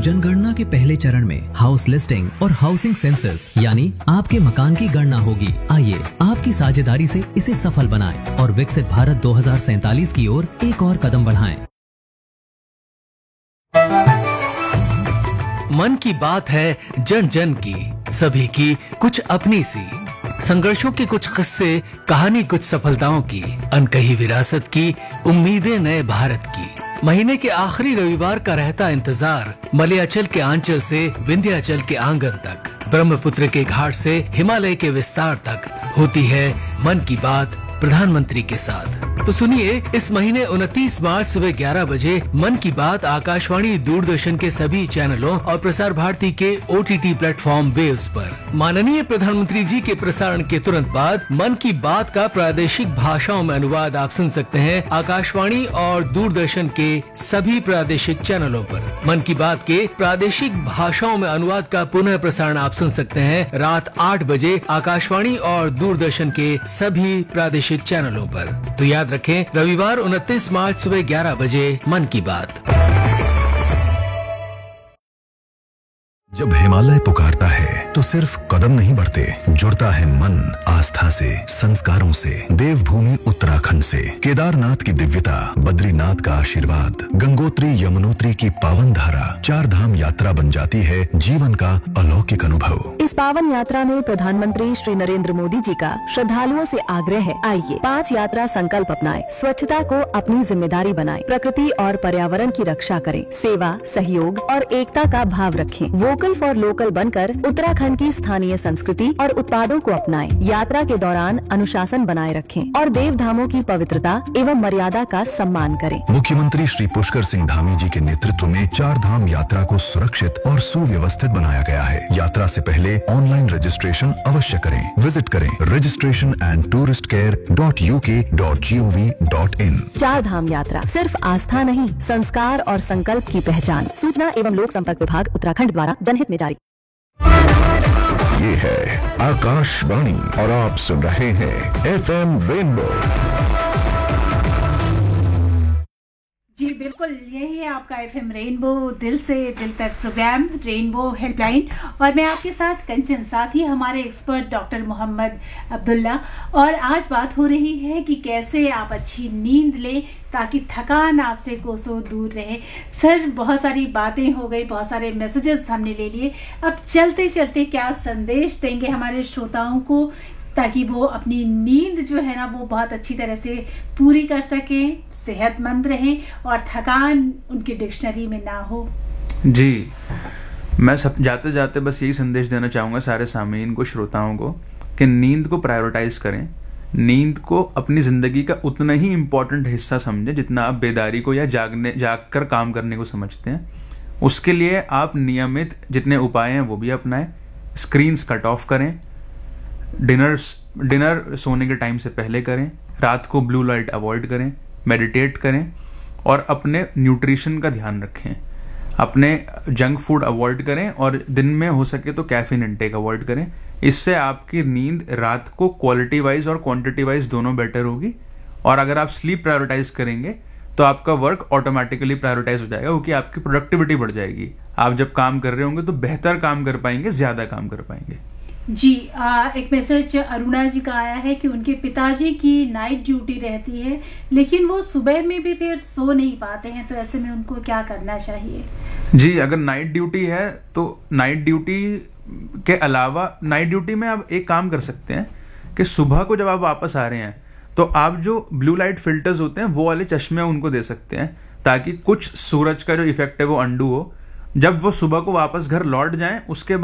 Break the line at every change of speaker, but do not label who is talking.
जनगणना के पहले चरण में हाउस लिस्टिंग और हाउसिंग सेंसस यानी आपके मकान की गणना होगी। आइए आपकी साझेदारी से इसे सफल बनाएं और विकसित भारत 2047 की ओर एक और कदम बढ़ाएं।
मन की बात है जन जन की, सभी की कुछ अपनी सी, संघर्षों के कुछ किस्से, कहानी कुछ सफलताओं की, अनकही विरासत की, उम्मीदें नए भारत की। महीने के आखिरी रविवार का रहता इंतजार, मलयाचल के आंचल से विंध्याचल के आंगन तक, ब्रह्मपुत्र के घाट से हिमालय के विस्तार तक होती है मन की बात प्रधानमंत्री के साथ। तो सुनिए, इस महीने 29 मार्च सुबह 11 बजे मन की बात आकाशवाणी दूरदर्शन के सभी चैनलों और प्रसार भारती के OTT प्लेटफॉर्म वेव्स पर। माननीय प्रधानमंत्री जी के प्रसारण के तुरंत बाद मन की बात का प्रादेशिक भाषाओं में अनुवाद आप सुन सकते हैं आकाशवाणी और दूरदर्शन के सभी प्रादेशिक चैनलों पर। मन की बात के प्रादेशिक भाषाओं में अनुवाद का पुनः प्रसारण आप सुन सकते हैं रात 8 बजे आकाशवाणी और दूरदर्शन के सभी प्रादेशिक चैनलों पर। तो याद रखें, रविवार 29 मार्च सुबह 11 बजे मन की बात।
जब हिमालय पुकारता है तो सिर्फ कदम नहीं बढ़ते, जुड़ता है मन आस्था से, संस्कारों से। देवभूमि उत्तराखंड से केदारनाथ की दिव्यता, बद्रीनाथ का आशीर्वाद, गंगोत्री यमुनोत्री की पावन धारा, 4 धाम यात्रा बन जाती है जीवन का अलौकिक अनुभव।
इस पावन यात्रा में प्रधानमंत्री श्री नरेंद्र मोदी जी का श्रद्धालुओं से आग्रह है, आइए 5 यात्रा संकल्प अपनाएं, स्वच्छता को अपनी जिम्मेदारी बनाएं, प्रकृति और पर्यावरण की रक्षा करें, सेवा, सहयोग और एकता का भाव रखें, वोकल फॉर लोकल बनकर उत्तराखंड की स्थानीय संस्कृति और उत्पादों को अपनाएं, यात्रा के दौरान अनुशासन बनाए रखें और देव धामों की पवित्रता एवं मर्यादा का सम्मान करें।
मुख्यमंत्री श्री पुष्कर सिंह धामी जी के नेतृत्व में 4 धाम यात्रा को सुरक्षित और सुव्यवस्थित बनाया गया है। यात्रा से पहले ऑनलाइन रजिस्ट्रेशन अवश्य करें। विजिट करें registration&touristcare.uk.gov.in।
4 धाम यात्रा सिर्फ आस्था नहीं, संस्कार और संकल्प की पहचान। सूचना एवं लोक संपर्क विभाग उत्तराखंड द्वारा जनहित में जारी।
ये है आकाशवाणी और आप सुन रहे हैं FM रेनबो।
जी बिल्कुल, यही है आपका FM रेनबो, दिल से दिल तक प्रोग्राम रेनबो हेल्पलाइन। और मैं आपके साथ कंचन, साथ ही हमारे एक्सपर्ट डॉक्टर मोहम्मद अब्दुल्ला। और आज बात हो रही है कि कैसे आप अच्छी नींद लें ताकि थकान आपसे कोसों दूर रहे। सर, बहुत सारी बातें हो गई, बहुत सारे मैसेजेस हमने ले लिए। अब चलते चलते क्या संदेश देंगे हमारे श्रोताओं को ताकि वो अपनी नींद जो है ना वो बहुत अच्छी तरह से पूरी कर सकें, सेहतमंद रहें और थकान उनकी डिक्शनरी में ना हो।
जी, मैं सब जाते जाते बस यही संदेश देना चाहूँगा सारे सामीन को, श्रोताओं को, कि नींद को प्रायोरिटाइज करें। नींद को अपनी ज़िंदगी का उतना ही इम्पोर्टेंट हिस्सा समझें जितना आप बेदारी को या जाग कर काम करने को समझते हैं। उसके लिए आप नियमित जितने उपाय हैं वो भी अपनाएं। स्क्रीन्स कट ऑफ करें, डिनर सोने के टाइम से पहले करें, रात को ब्लू लाइट अवॉइड करें, मेडिटेट करें और अपने न्यूट्रिशन का ध्यान रखें। अपने जंक फूड अवॉइड करें और दिन में हो सके तो कैफीन इंटेक अवॉइड करें। इससे आपकी नींद रात को क्वालिटी वाइज और क्वांटिटी वाइज दोनों बेटर होगी। और अगर आप स्लीप प्रायोरिटाइज करेंगे तो आपका वर्क ऑटोमेटिकली प्रायोरिटाइज हो जाएगा, क्योंकि आपकी प्रोडक्टिविटी बढ़ जाएगी। आप जब काम कर रहे होंगे तो बेहतर काम कर पाएंगे, ज़्यादा काम कर पाएंगे।
जी, एक मैसेज अरुणा जी का आया है कि उनके पिताजी की नाइट ड्यूटी रहती है लेकिन वो सुबह में भी फिर सो नहीं पाते हैं, तो ऐसे में उनको क्या करना चाहिए?
जी, अगर नाइट ड्यूटी है तो नाइट ड्यूटी के अलावा नाइट ड्यूटी में आप एक काम कर सकते हैं कि सुबह को जब आप वापस आ रहे हैं तो आप जो ब्लू लाइट फिल्टर्स होते हैं वो वाले चश्मे उनको दे सकते हैं, ताकि कुछ सूरज का जो इफेक्ट है वो अंडू हो। जब वो सुबह को वापस घर लौट जाएं उसके